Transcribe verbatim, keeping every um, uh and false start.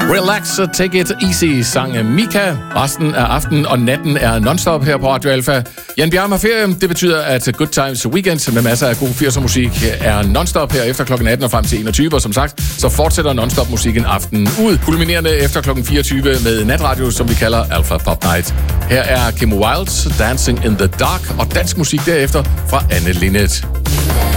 Relax og Take It Easy, sang Mika. Resten af aftenen og natten er non-stop her på Radio Alpha. Jan Bjarme har ferie. Det betyder, at Good Times Weekend med masser af god firser musik er non-stop her efter klokken atten og frem til enogtyve. Og som sagt, så fortsætter non-stop musikken aftenen ud. Kulminerende efter klokken fireogtyve med natradio, som vi kalder Alpha Pop Night. Her er Kim Wilde's Dancing in the Dark og dansk musik derefter fra Anne Linnet.